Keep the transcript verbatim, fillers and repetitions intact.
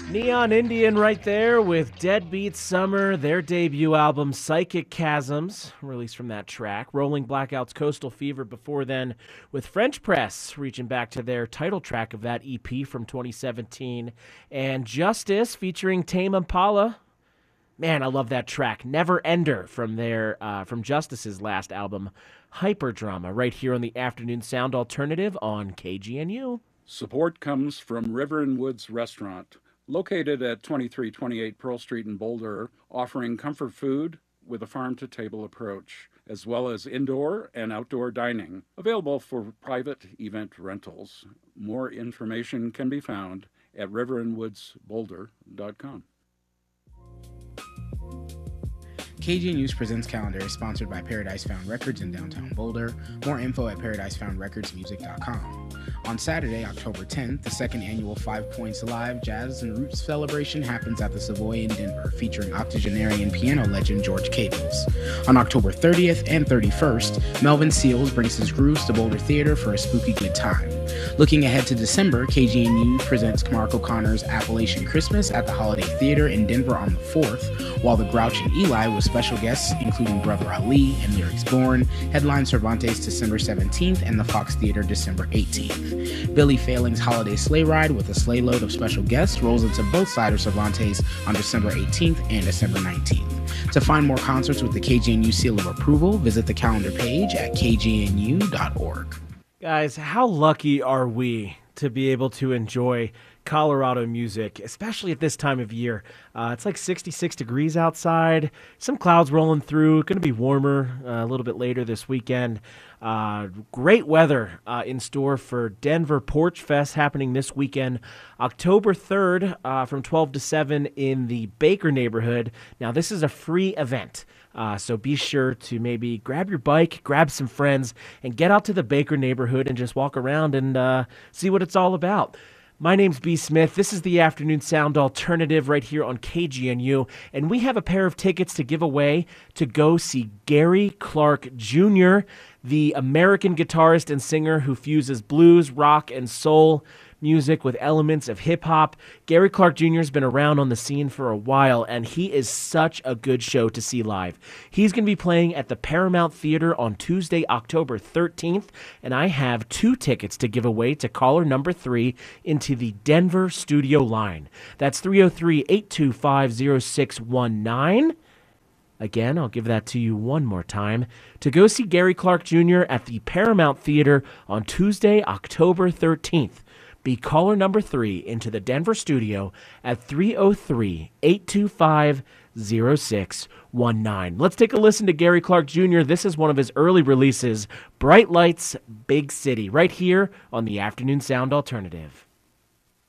Neon Indian right there with Deadbeat Summer, their debut album Psychic Chasms, released from that track. Rolling Blackouts Coastal Fever before then with French Press, reaching back to their title track of that E P from twenty seventeen. And Justice featuring Tame Impala. Man, I love that track. Never Ender from their uh, from Justice's last album, Hyperdrama, right here on the Afternoon Sound Alternative on K G N U. Support comes from River and Woods Restaurant, located at twenty-three twenty-eight Pearl Street in Boulder, offering comfort food with a farm-to-table approach, as well as indoor and outdoor dining, available for private event rentals. More information can be found at river and woods boulder dot com. K G N U's Presents Calendar is sponsored by Paradise Found Records in downtown Boulder. More info at paradise found records music dot com. On Saturday, October tenth, the second annual Five Points Live Jazz and Roots celebration happens at the Savoy in Denver, featuring octogenarian piano legend George Cables. On October thirtieth and thirty-first, Melvin Seals brings his grooves to Boulder Theater for a spooky good time. Looking ahead to December, K G N U presents Mark O'Connor's Appalachian Christmas at the Holiday Theater in Denver on the fourth, while the Grouch and Eli, with special guests including Brother Ali and Lyrics Born, headline Cervantes December seventeenth and the Fox Theater December eighteenth. Billy Failing's Holiday Sleigh Ride with a sleigh load of special guests rolls into both sides of Cervantes on December eighteenth and December nineteenth. To find more concerts with the K G N U seal of approval, visit the calendar page at k g n u dot org. Guys, how lucky are we to be able to enjoy Colorado music, especially at this time of year? Uh, it's like sixty-six degrees outside, some clouds rolling through, going to be warmer uh, a little bit later this weekend. Uh, great weather uh, in store for Denver Porch Fest happening this weekend, October third uh, from twelve to seven in the Baker neighborhood. Now, this is a free event. Uh, so be sure to maybe grab your bike, grab some friends, and get out to the Baker neighborhood and just walk around and uh, see what it's all about. My name's B. Smith. This is the Afternoon Sound Alternative right here on K G N U, and we have a pair of tickets to give away to go see Gary Clark Junior, the American guitarist and singer who fuses blues, rock, and soul music with elements of hip-hop. Gary Clark Junior has been around on the scene for a while, and he is such a good show to see live. He's going to be playing at the Paramount Theater on Tuesday, October thirteenth, and I have two tickets to give away to caller number three into the Denver studio line. That's three oh three, eight two five, oh six one nine. Again, I'll give that to you one more time. To go see Gary Clark Junior at the Paramount Theater on Tuesday, October thirteenth. Be caller number three into the Denver studio at three oh three, eight two five, oh six one nine. Let's take a listen to Gary Clark Junior This is one of his early releases, Bright Lights, Big City, right here on the Afternoon Sound Alternative.